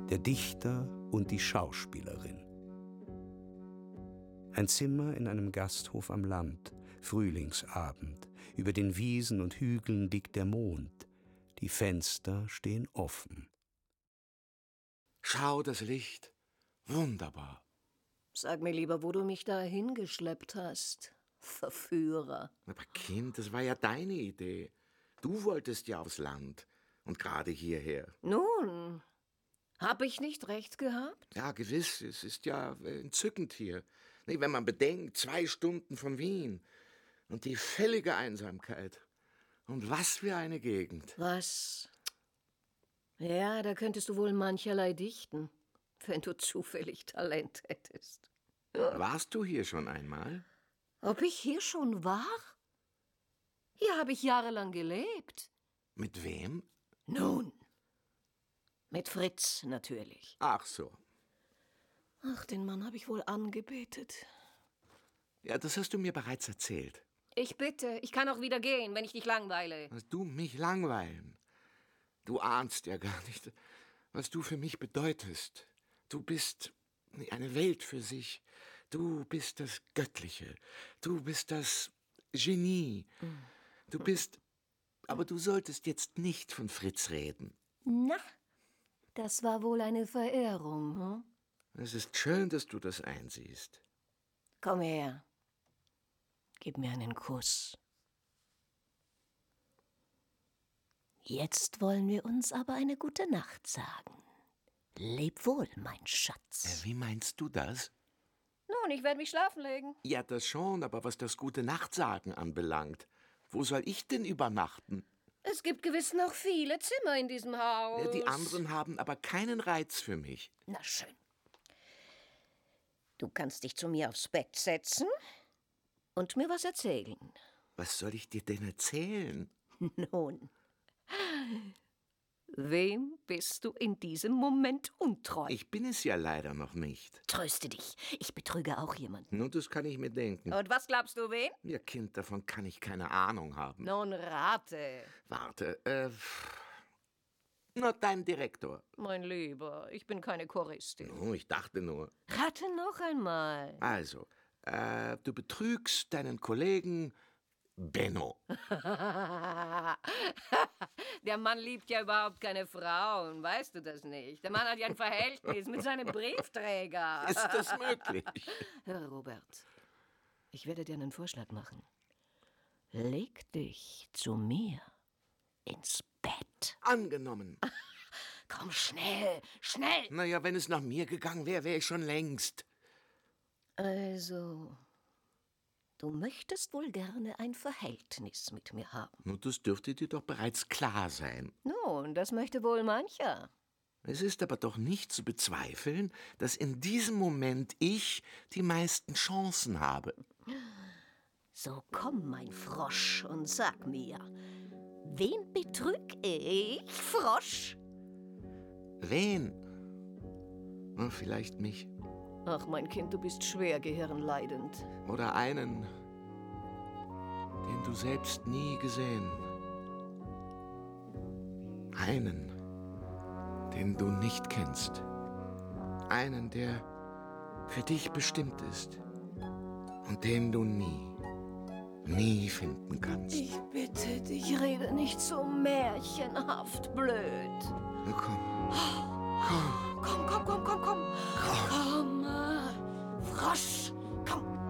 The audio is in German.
der Dichter und die Schauspielerin. Ein Zimmer in einem Gasthof am Land, Frühlingsabend. Über den Wiesen und Hügeln liegt der Mond. Die Fenster stehen offen. Schau, das Licht. Wunderbar. Sag mir lieber, wo du mich da hingeschleppt hast. Verführer. Aber Kind, das war ja deine Idee. Du wolltest ja aufs Land und gerade hierher. Nun, hab ich nicht recht gehabt? Ja, gewiss, es ist ja entzückend hier. Nee, wenn man bedenkt, 2 Stunden von Wien und die völlige Einsamkeit. Und was für eine Gegend. Was? Ja, da könntest du wohl mancherlei dichten, wenn du zufällig Talent hättest. Warst du hier schon einmal? Ob ich hier schon war? Hier habe ich jahrelang gelebt. Mit wem? Nun, mit Fritz natürlich. Ach so. Ach, den Mann habe ich wohl angebetet. Ja, das hast du mir bereits erzählt. Ich bitte, ich kann auch wieder gehen, wenn ich dich langweile. Was du mich langweilen? Du ahnst ja gar nicht, was du für mich bedeutest. Du bist eine Welt für sich. Du bist das Göttliche. Du bist das Genie. Du bist... Aber du solltest jetzt nicht von Fritz reden. Na, das war wohl eine Verehrung, hm? Es ist schön, dass du das einsiehst. Komm her. Gib mir einen Kuss. Jetzt wollen wir uns aber eine gute Nacht sagen. Leb wohl, mein Schatz. Wie meinst du das? Nun, ich werde mich schlafen legen. Ja, das schon, aber was das gute Nachtsagen anbelangt, wo soll ich denn übernachten? Es gibt gewiss noch viele Zimmer in diesem Haus. Ja, die anderen haben aber keinen Reiz für mich. Na schön. Du kannst dich zu mir aufs Bett setzen und mir was erzählen. Was soll ich dir denn erzählen? Nun, wem bist du in diesem Moment untreu? Ich bin es ja leider noch nicht. Tröste dich, ich betrüge auch jemanden. Nun, das kann ich mir denken. Und was glaubst du, wen? Ja, Kind, davon kann ich keine Ahnung haben. Nun rate. Warte, na, dein Direktor. Mein Lieber, ich bin keine Choristin. Oh, ich dachte nur. Rate noch einmal. Also, du betrügst deinen Kollegen Benno. Der Mann liebt ja überhaupt keine Frauen, weißt du das nicht? Der Mann hat ja ein Verhältnis mit seinem Briefträger. Ist das möglich? Hör, Robert, ich werde dir einen Vorschlag machen. Leg dich zu mir ins Bett. Angenommen. Komm, schnell, schnell! Naja, wenn es nach mir gegangen wäre, wäre ich schon längst. Also, du möchtest wohl gerne ein Verhältnis mit mir haben. Nun, das dürfte dir doch bereits klar sein. Nun, das möchte wohl mancher. Es ist aber doch nicht zu bezweifeln, dass in diesem Moment ich die meisten Chancen habe. So komm, mein Frosch, und sag mir, wen betrüg ich, Frosch? Wen? Na, vielleicht mich. Ach, mein Kind, du bist schwer gehirnleidend. Oder einen, den du selbst nie gesehen. Einen, den du nicht kennst. Einen, der für dich bestimmt ist. Und den du nie finden kannst. Ich bitte dich, rede nicht so märchenhaft blöd. Na komm. Komm. Komm, Frosch.